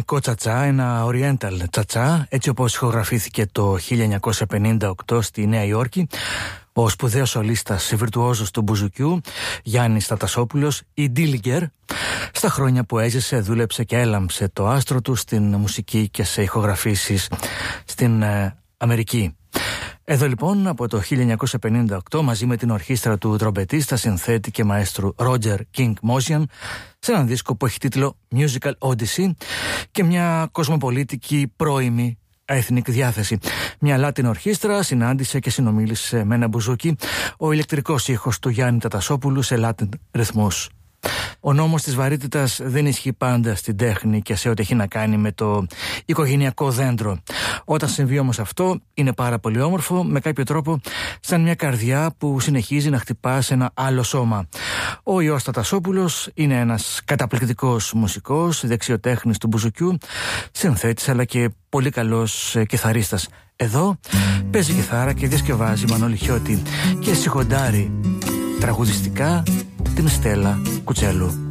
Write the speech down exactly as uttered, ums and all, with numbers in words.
ιαπωνικό τσατσά, ένα oriental τσατσά, έτσι όπως ηχογραφήθηκε το χίλια εννιακόσια πενήντα οκτώ στη Νέα Υόρκη. Ο σπουδαίος σολίστας βιρτουόζος του μπουζουκιού Γιάννης Τατασόπουλος, η Ντίλιγκερ, στα χρόνια που έζησε δούλεψε και έλαμψε το άστρο του στην μουσική και σε ηχογραφήσεις στην ε, Αμερική. Εδώ λοιπόν από το χίλια εννιακόσια πενήντα οκτώ, μαζί με την ορχήστρα του τρομπετίστα, συνθέτη και μαέστρου Roger King Motion, σε έναν δίσκο που έχει τίτλο Musical Odyssey και μια κοσμοπολίτικη πρώιμη ethnic διάθεση. Μια Latin ορχήστρα συνάντησε και συνομίλησε με ένα μπουζούκι, ο ηλεκτρικός ήχος του Γιάννη Τατασόπουλου σε Latin ρυθμούς. Ο νόμος της βαρύτητας δεν ισχύει πάντα στην τέχνη και σε ό,τι έχει να κάνει με το οικογενειακό δέντρο. Όταν συμβεί όμως αυτό, είναι πάρα πολύ όμορφο, με κάποιο τρόπο σαν μια καρδιά που συνεχίζει να χτυπά σε ένα άλλο σώμα. Ο Ιώς Τατασόπουλος είναι ένας καταπληκτικός μουσικός, δεξιοτέχνης του μπουζουκιού, συνθέτης αλλά και πολύ καλός κιθαρίστας. Εδώ παίζει κιθάρα και διασκευάζει Μανώλη Χιώτη και σιγοντάρει τραγουδιστικά την Στέλλα Κουτσέλου.